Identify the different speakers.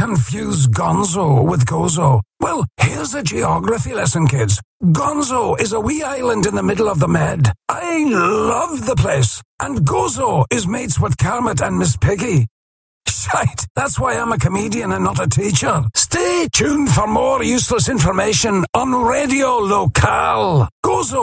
Speaker 1: confuse Gonzo with Gozo? Well, here's a geography lesson, kids. Gonzo is a wee island in the middle of the Med. I love the place. And Gozo is mates with Kermit and Miss Piggy. Shite, that's why I'm a comedian and not a teacher. Stay tuned for more useless information on Radio Locale. Gozo